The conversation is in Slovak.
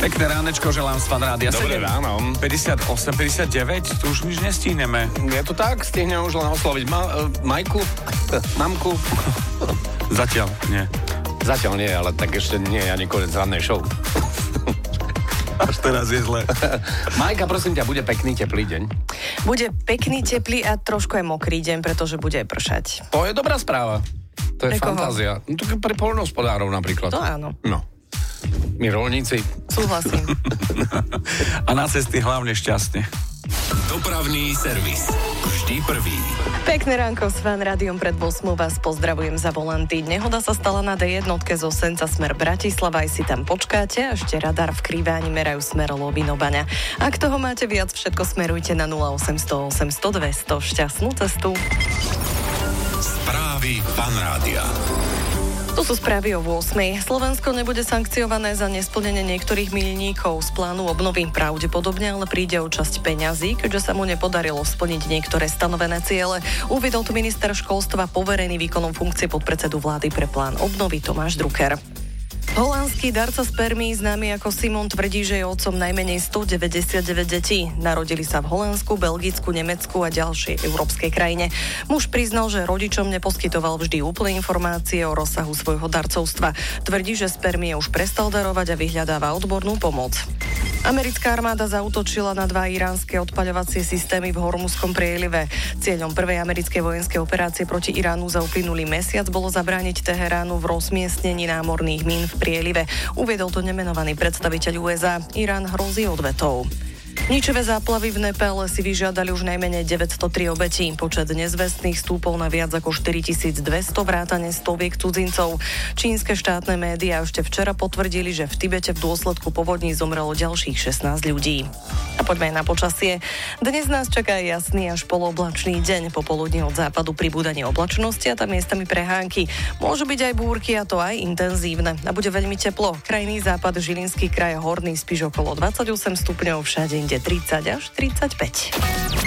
Pekné ránečko želám z Fan Rádia. Dobré ráno. 58, 59, tu už nič nestihneme. Je to tak? Stihneme už len osloviť Majku, mamku. Zatiaľ nie. Zatiaľ nie, ale tak ešte nie je ani koniec rannej show. Až teraz je zle. Majka, prosím ťa, bude pekný, teplý deň. Bude pekný, teplý a trošku aj mokrý deň, pretože bude aj pršať. To je dobrá správa. To je Pre koho? fantázia. No, to pre poľnohospodárov napríklad. To áno. No. My roľníci. Súhlasím. A na cesty hlavne šťastne. Dopravný servis. Vždy prvý. Pekné ránko s Fan Rádiom pred 8 vás pozdravujem za volanty. Nehoda sa stala na D1 zo Senca smer Bratislava, aj si tam počkáte, ešte radar v Krýváni merajú smer Lobino-Baňa. Ak toho máte viac, všetko smerujte na 0800 800 200. Šťastnú cestu. Správy Fan Rádia. Tu sú správy o 8. Slovensko nebude sankciované za nesplnenie niektorých milníkov z plánu obnovy. Pravdepodobne ale príde o časť peňazí, keďže sa mu nepodarilo splniť niektoré stanovené ciele. Uviedol tu minister školstva poverený výkonom funkcie podpredsedu vlády pre plán obnovy Tomáš Drucker. Holandský darca spermií známy ako Simon tvrdí, že je otcom najmenej 199 detí. Narodili sa v Holandsku, Belgicku, Nemecku a ďalšej európskej krajine. Muž priznal, že rodičom neposkytoval vždy úplné informácie o rozsahu svojho darcovstva. Tvrdí, že spermie už prestal darovať a vyhľadáva odbornú pomoc. Americká armáda zaútočila na 2 iránske odpaľovacie systémy v Hormuzskom prielive. Cieľom prvej americkej vojenskej operácie proti Iránu za uplynulý mesiac bolo zabrániť Teheránu v rozmiestnení námorných mín v prielive. Uviedol to nemenovaný predstaviteľ USA. Irán hrozí odvetou. Ničivé záplavy v Nepále si vyžiadali už najmenej 903 obetí. Počet nezvestných stúpol na viac ako 4200 vrátane stoviek cudzincov. Čínske štátne médiá ešte včera potvrdili, že v Tibete v dôsledku povodní zomrelo ďalších 16 ľudí. A poďme aj na počasie. Dnes nás čaká jasný až polooblačný deň. Popoludne od západu pribúdanie oblačnosti a tam miestami prehánky. Môžu byť aj búrky a to aj intenzívne. A bude veľmi teplo. Krajný západ, Žilinský kraj, Horný Spiš okolo 28 stupňov, všade inde 30 až 35.